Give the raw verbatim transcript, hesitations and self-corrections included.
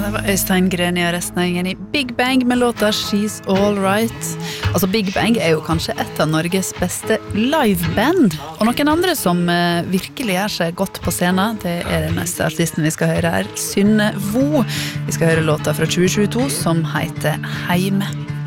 Det var Øystein Greni og resten av gjengen i Big Bang med låta She's All Right. Altså Big Bang er jo kanskje et av Norges beste liveband. Og noen andre som uh, virkelig gjør seg godt på scenen, det er den neste artisten vi skal høre her, Synne Vo. Vi skal høre låta fra tjue tjueto som heter Heime.